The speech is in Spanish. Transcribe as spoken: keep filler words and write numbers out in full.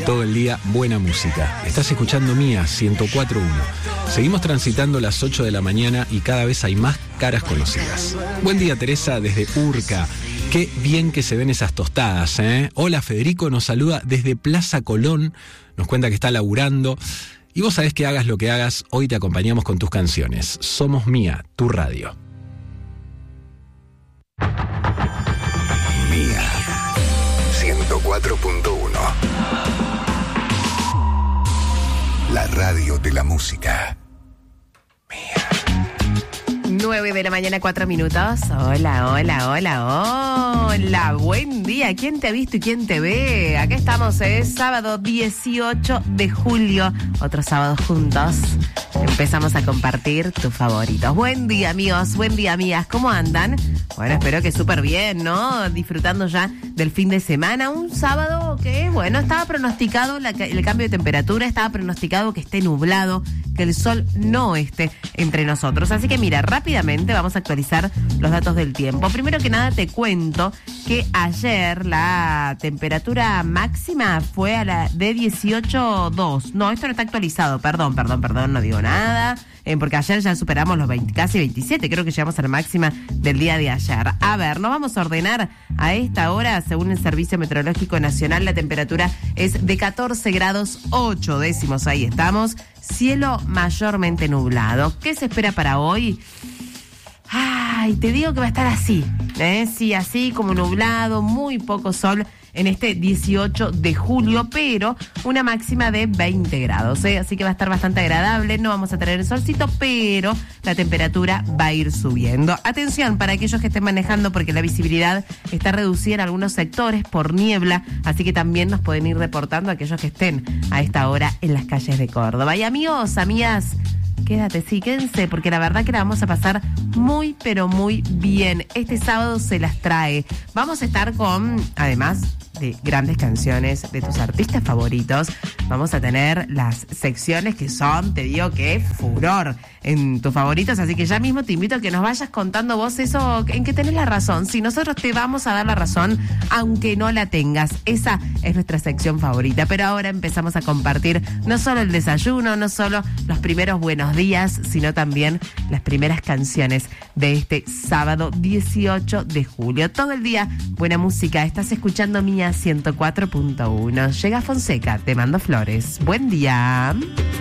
Todo el día, buena música. Estás escuchando Mía ciento cuatro punto uno. Seguimos transitando las ocho de la mañana y cada vez hay más caras conocidas. Buen día, Teresa, desde Urca. Qué bien que se ven esas tostadas, ¿eh? Hola, Federico nos saluda desde Plaza Colón. Nos cuenta que está laburando. Y vos sabés que hagas lo que hagas, hoy te acompañamos con tus canciones. Somos Mía, tu radio. Mía ciento cuatro punto uno. La radio de la música. nueve de la mañana, cuatro minutos. Hola, hola, hola, hola. Buen día. ¿Quién te ha visto y quién te ve? Acá estamos, es sábado dieciocho de julio. Otro sábado juntos. Empezamos a compartir tus favoritos. Buen día, amigos. Buen día, amigas. ¿Cómo andan? Bueno, espero que súper bien, ¿no? Disfrutando ya del fin de semana. Un sábado que, bueno, estaba pronosticado la, el cambio de temperatura. Estaba pronosticado que esté nublado, que el sol no esté entre nosotros. Así que mira, rápidamente vamos a actualizar los datos del tiempo. Primero que nada te cuento que ayer la temperatura máxima fue a la de dieciocho punto dos. No, esto no está actualizado, perdón, perdón, perdón, no digo nada, eh, porque ayer ya superamos los veinte, casi veintisiete, creo que llegamos a la máxima del día de ayer. A ver, nos vamos a ordenar a esta hora, según el Servicio Meteorológico Nacional, la temperatura es de catorce grados ocho décimos, ahí estamos. Cielo mayormente nublado. ¿Qué se espera para hoy? Ay, te digo que va a estar así, ¿eh? Sí, así como nublado, muy poco sol en este dieciocho de julio, pero una máxima de veinte grados, ¿eh? Así que va a estar bastante agradable, no vamos a tener el solcito, pero la temperatura va a ir subiendo. Atención para aquellos que estén manejando, porque la visibilidad está reducida en algunos sectores por niebla, así que también nos pueden ir reportando aquellos que estén a esta hora en las calles de Córdoba. Y amigos, amigas, quédate, sí, quédense, porque la verdad que la vamos a pasar muy, pero muy bien. Este sábado se las trae. Vamos a estar con, además de grandes canciones de tus artistas favoritos, vamos a tener las secciones que son, te digo que furor en tus favoritos, así que ya mismo te invito a que nos vayas contando vos eso, en que tenés la razón. Si nosotros te vamos a dar la razón, aunque no la tengas, esa es nuestra sección favorita. Pero ahora empezamos a compartir no solo el desayuno, no solo los primeros buenos días, sino también las primeras canciones de este sábado dieciocho de julio. Todo el día buena música. Estás escuchando Mía ciento cuatro punto uno. Llega Fonseca, te mando flores. Buen día.